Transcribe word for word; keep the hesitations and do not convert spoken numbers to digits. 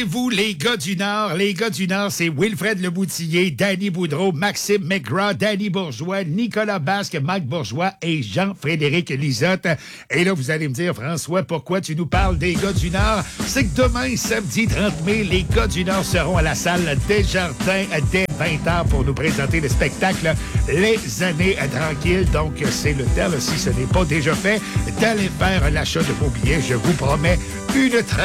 Vous, les gars du Nord, les gars du Nord, c'est Wilfred Leboutillier, Danny Boudreau, Maxime McGraw, Danny Bourgeois, Nicolas Basque, Mike Bourgeois et Jean-Frédéric Lisotte. Et là, vous allez me dire, François, pourquoi tu nous parles des gars du Nord? C'est que demain, samedi trente mai, les gars du Nord seront à la salle Desjardins dès vingt heures pour nous présenter le spectacle Les Années Tranquilles. Donc, c'est le temps, là, si ce n'est pas déjà fait, d'aller faire l'achat de vos billets. Je vous promets une très